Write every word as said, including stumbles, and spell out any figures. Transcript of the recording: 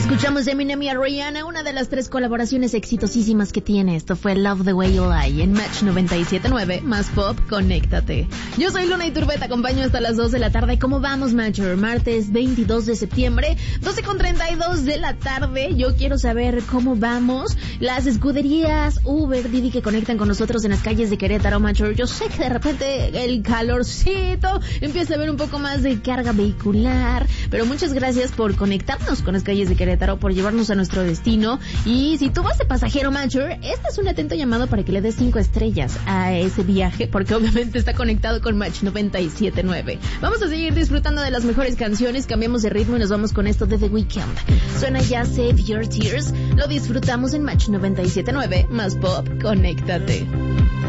Escuchamos de Eminem y a Rihanna, una de las tres colaboraciones exitosísimas que tiene. Esto fue Love the Way You Lie en Match noventa y siete punto nueve, más pop, conéctate. Yo soy Luna Iturbe, te acompaño hasta las dos de la tarde. ¿Cómo vamos, Matcher? Martes veintidós de septiembre, doce con treinta y dos de la tarde. Yo quiero saber cómo vamos. Las escuderías Uber, Didi, que conectan con nosotros en las calles de Querétaro, Matcher. Yo sé que de repente el calorcito empieza a haber un poco más de carga vehicular, pero muchas gracias por conectarnos con las calles de Querétaro, por llevarnos a nuestro destino. Y si tú vas de pasajero, Matcher, este es un atento llamado para que le des cinco estrellas a ese viaje, porque obviamente está conectado con Match noventa y siete punto nueve. Vamos a seguir disfrutando de las mejores canciones, cambiamos de ritmo y nos vamos con esto de The Weeknd. Suena ya Save Your Tears, lo disfrutamos en Match noventa y siete punto nueve, más pop, conéctate.